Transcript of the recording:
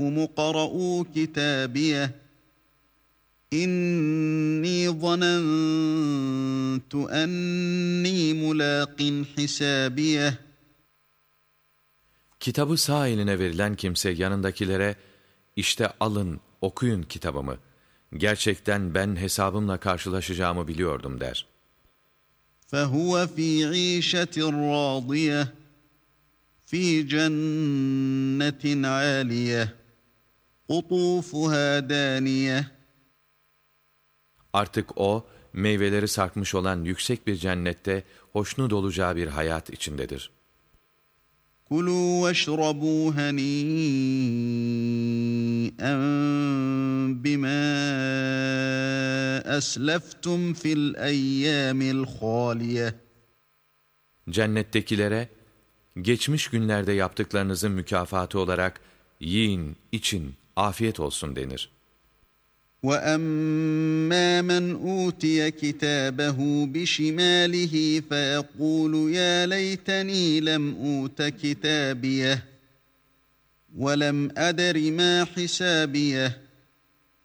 اقْرَءُوا كِتَابِيَهْ إِنِّي ظَنَنْتُ أَنِّي مُلَاقٍ حِسَابِيَهْ. Kitabı sağ eline verilen kimse yanındakilere, işte alın, okuyun kitabımı. Gerçekten ben hesabımla karşılaşacağımı biliyordum der. فَهُوَ فِي عِيشَةٍ رَاضِيَةٍ فِي جَنَّةٍ عَالِيَةٍ قُطُوفُهَا دَانِيَةٌ. Artık o, meyveleri sarkmış olan yüksek bir cennette hoşnut olacağı bir hayat içindedir. كُلُوا وَاشْرَبُوا هَنِيئًا بِمَا أَسْلَفْتُمْ فِي الْأَيَّامِ الْخَالِيَةِ. Cennettekilere, geçmiş günlerde yaptıklarınızın mükafatı olarak yiyin, için, afiyet olsun denir. وَأَمَّا مَنْ أُوتِيَ كِتَابَهُ بِشِمَالِهِ فَيَقُولُ يَا لَيْتَنِي لَمْ أُوتَ كِتَابِيَهْ وَلَمْ أَدْرِ مَا حِسَابِيَهْ